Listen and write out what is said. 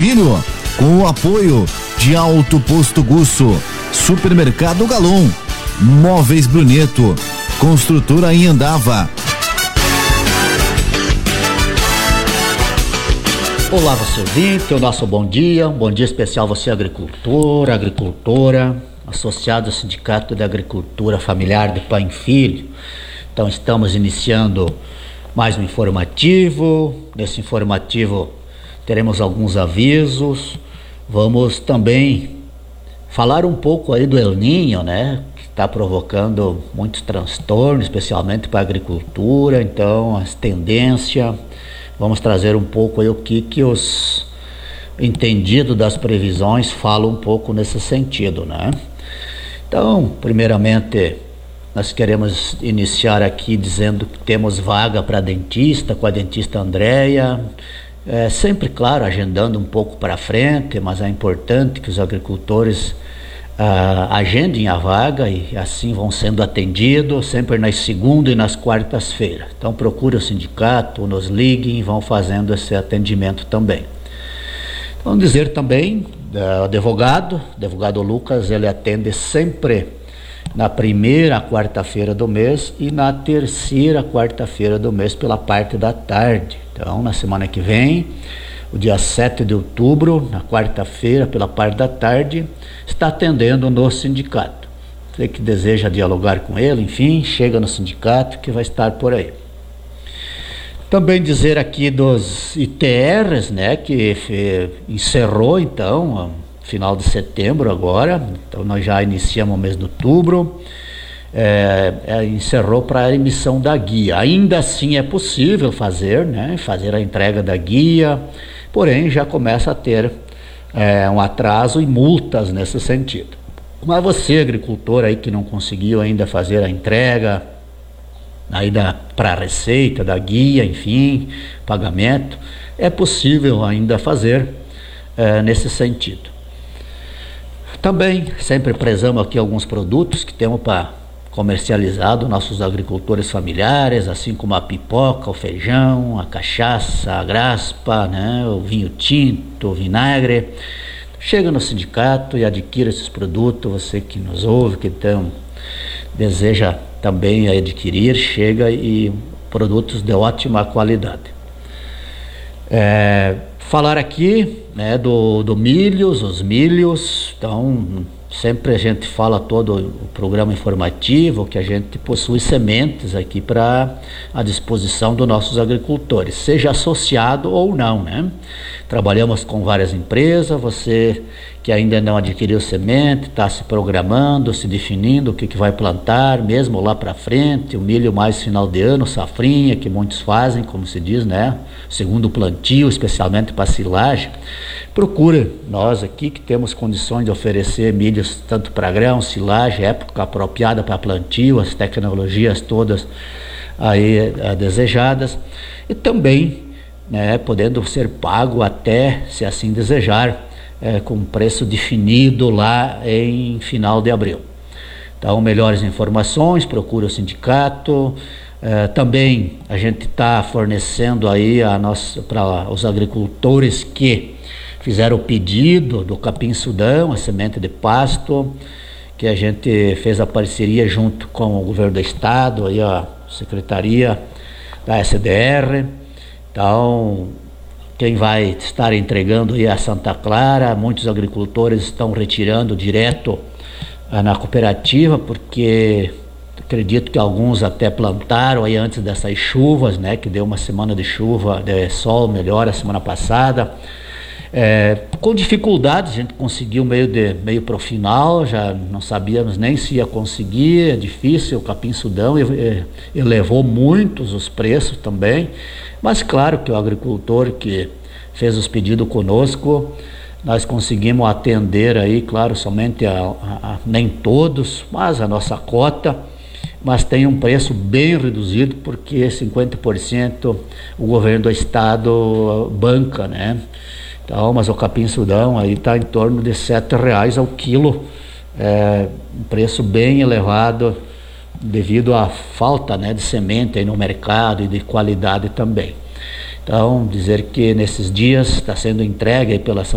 Filho, com o apoio de Alto Posto Gusso, Supermercado Galon, Móveis Bruneto, Construtora Anhandava. Olá, você ouvinte, o nosso bom dia, um bom dia especial você agricultor, agricultora, associado ao Sindicato de Agricultura Familiar de Pai e Filho. Então estamos iniciando mais um informativo. Nesse informativo teremos alguns avisos, vamos também falar um pouco aí do El Niño, né, que está provocando muitos transtornos, especialmente para a agricultura. Então as tendências, vamos trazer um pouco aí o que os entendidos das previsões falam um pouco nesse sentido, né? Então, primeiramente, nós queremos iniciar aqui dizendo que temos vaga para dentista, com a dentista Andréia, sempre, claro, agendando um pouco para frente, mas é importante que os agricultores agendem a vaga e assim vão sendo atendidos, sempre nas segundas e nas quartas-feiras. Então procure o sindicato, nos liguem e vão fazendo esse atendimento também. Vamos dizer também, o advogado Lucas, ele atende sempre na primeira quarta-feira do mês e na terceira quarta-feira do mês pela parte da tarde. Então na semana que vem, o dia 7 de outubro, na quarta-feira, pela parte da tarde, está atendendo no sindicato. Você que deseja dialogar com ele, enfim, chega no sindicato que vai estar por aí. Também dizer aqui dos ITRs, né, que encerrou então, final de setembro agora, então nós já iniciamos o mês de outubro, encerrou para a emissão da guia. Ainda assim é possível fazer, né, fazer a entrega da guia, porém já começa a ter um atraso e multas nesse sentido. Mas você, agricultor aí que não conseguiu ainda fazer a entrega ainda para a receita da guia, enfim, pagamento, é possível ainda fazer nesse sentido. Também sempre prezamos aqui alguns produtos que temos para comercializado nossos agricultores familiares, assim como a pipoca, o feijão, a cachaça, a graspa, né, o vinho tinto, o vinagre. Chega no sindicato e adquira esses produtos. Você que nos ouve, que deseja também adquirir, chega, e produtos de ótima qualidade. Falar aqui, né, do milhos, os milhos. Então sempre a gente fala todo o programa informativo que a gente possui sementes aqui à disposição dos nossos agricultores, seja associado ou não, né? Trabalhamos com várias empresas. Você que ainda não adquiriu semente, está se programando, se definindo o que vai plantar, mesmo lá para frente, o milho mais final de ano, safrinha, que muitos fazem, como se diz, né? Segundo plantio, especialmente para silagem. Procure nós aqui que temos condições de oferecer milhos tanto para grão, silagem, época apropriada para plantio, as tecnologias todas aí desejadas, e também, né, podendo ser pago até, se assim desejar, com preço definido lá em final de abril. Então, melhores informações, procure o sindicato. Também a gente está fornecendo aí para os agricultores que fizeram o pedido do capim-sudão, a semente de pasto, que a gente fez a parceria junto com o governo do estado, aí a secretaria da SDR. Então, quem vai estar entregando aí a Santa Clara, muitos agricultores estão retirando direto na cooperativa, porque acredito que alguns até plantaram aí antes dessas chuvas, né, que deu uma semana de chuva, de sol melhor a semana passada. Com dificuldade a gente conseguiu meio para o final, já não sabíamos nem se ia conseguir, é difícil. O capim-sudão elevou muitos os preços também, mas claro que o agricultor que fez os pedidos conosco, nós conseguimos atender aí, claro, somente nem todos, mas a nossa cota, mas tem um preço bem reduzido, porque 50% o governo do estado banca, né? Então, mas o capim-sudão aí está em torno de R$7 ao quilo, um preço bem elevado devido à falta, né, de semente aí no mercado e de qualidade também. Então, dizer que nesses dias está sendo entregue aí pela